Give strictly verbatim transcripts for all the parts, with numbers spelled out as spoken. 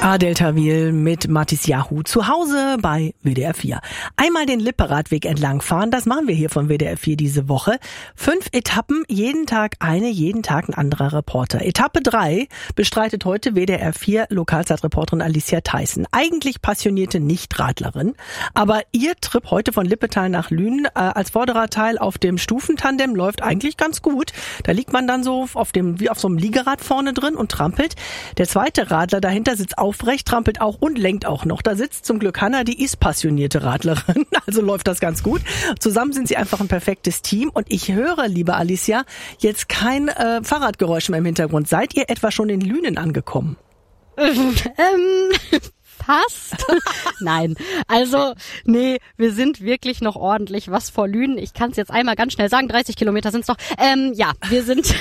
Adel Tawil mit Mathis Yahoo zu Hause bei W D R vier. Einmal den Lippe-Radweg entlangfahren, das machen wir hier von W D R vier diese Woche. Fünf Etappen, jeden Tag eine, jeden Tag ein anderer Reporter. Etappe drei bestreitet heute W D R vier Lokalzeitreporterin Alicia Theissen. Eigentlich passionierte Nichtradlerin, aber ihr Trip heute von Lippetal nach Lünen äh, als vorderer Teil auf dem Stufentandem läuft eigentlich ganz gut. Da liegt man dann so auf dem, wie auf so einem Liegerad vorne drin und trampelt. Der zweite Radler dahinter sitzt aufrecht, trampelt auch und lenkt auch noch. Da sitzt zum Glück Hanna, die ist passionierte Radlerin, also läuft das ganz gut. Zusammen sind sie einfach ein perfektes Team und ich höre, liebe Alicia, jetzt kein äh, Fahrradgeräusch mehr im Hintergrund. Seid ihr etwa schon in Lünen angekommen? ähm... Fast. Nein, also nee, wir sind wirklich noch ordentlich was vor Lünen. Ich kann es jetzt einmal ganz schnell sagen, dreißig Kilometer sind es noch. Ähm, ja, wir sind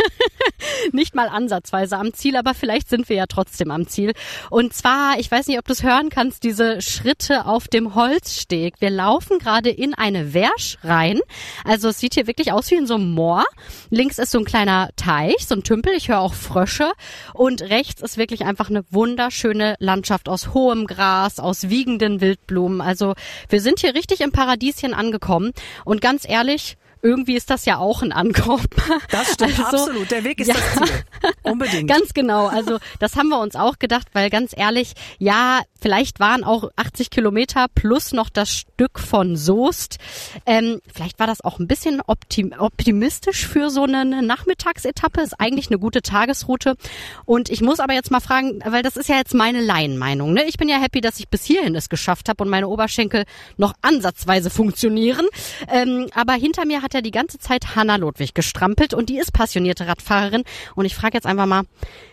nicht mal ansatzweise am Ziel, aber vielleicht sind wir ja trotzdem am Ziel. Und zwar, ich weiß nicht, ob du es hören kannst, diese Schritte auf dem Holzsteg. Wir laufen gerade in eine Wersch rein. Also es sieht hier wirklich aus wie in so einem Moor. Links ist so ein kleiner Teich, so ein Tümpel. Ich höre auch Frösche. Und rechts ist wirklich einfach eine wunderschöne Landschaft aus hohem Gras, aus wiegenden Wildblumen. Also wir sind hier richtig im Paradieschen angekommen. Und ganz ehrlich, irgendwie ist das ja auch ein Ankommen. Das stimmt, also, absolut. Der Weg ist ja, das Ziel. Unbedingt. Ganz genau. Also das haben wir uns auch gedacht, weil ganz ehrlich, ja, vielleicht waren auch achtzig Kilometer plus noch das Stück von Soest. Ähm, vielleicht war das auch ein bisschen optim- optimistisch für so eine Nachmittagsetappe. Ist eigentlich eine gute Tagesroute. Und ich muss aber jetzt mal fragen, weil das ist ja jetzt meine Laienmeinung. Ne? Ich bin ja happy, dass ich bis hierhin es geschafft habe und meine Oberschenkel noch ansatzweise funktionieren. Ähm, aber hinter mir hat ja die ganze Zeit Hanna Ludwig gestrampelt und die ist passionierte Radfahrerin. Und ich frage jetzt einfach mal,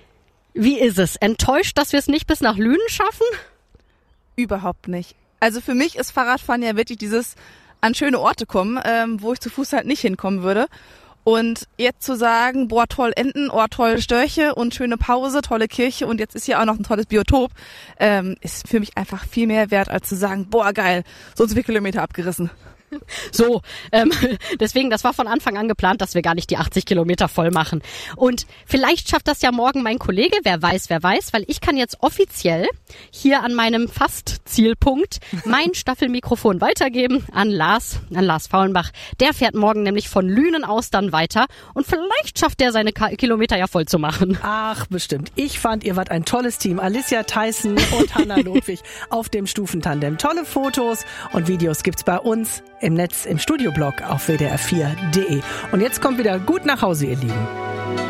wie ist es? Enttäuscht, dass wir es nicht bis nach Lünen schaffen? Überhaupt nicht. Also für mich ist Fahrradfahren ja wirklich dieses an schöne Orte kommen, ähm, wo ich zu Fuß halt nicht hinkommen würde. Und jetzt zu sagen, boah, toll Enten, oh, toll Störche und schöne Pause, tolle Kirche und jetzt ist hier auch noch ein tolles Biotop, ähm, ist für mich einfach viel mehr wert, als zu sagen, boah, geil, so und so viele Kilometer abgerissen. So, ähm, deswegen, das war von Anfang an geplant, dass wir gar nicht die achtzig Kilometer voll machen. Und vielleicht schafft das ja morgen mein Kollege, wer weiß, wer weiß, weil ich kann jetzt offiziell hier an meinem Fast-Zielpunkt mein Staffelmikrofon weitergeben an Lars, an Lars Faulenbach. Der fährt morgen nämlich von Lünen aus dann weiter und vielleicht schafft er seine Ka- Kilometer ja voll zu machen. Ach, bestimmt. Ich fand, ihr wart ein tolles Team. Alicia Theissen und Hanna Ludwig auf dem Stufentandem. Tolle Fotos und Videos gibt's bei uns im Netz, im Studioblog auf w d r vier punkt d e. Und jetzt kommt wieder gut nach Hause, ihr Lieben.